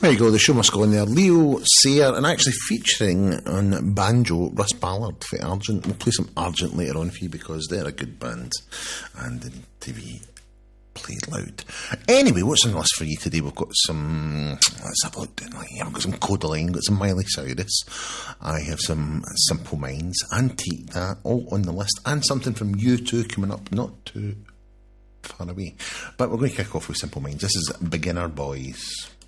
There you go, the show must go on there. Leo Sayer, and actually featuring on banjo Russ Ballard for Argent. We'll play some Argent later on for you because they're a good band and they need to be played loud. Anyway, what's on the list for you today? We've got some, let's have a look down here. I've got some Codaline, got some Miley Cyrus. I have some Simple Minds, Antique That, all on the list, and something from U2 coming up, not too far away. But we're going to kick off with Simple Minds. This is Beginner Boys.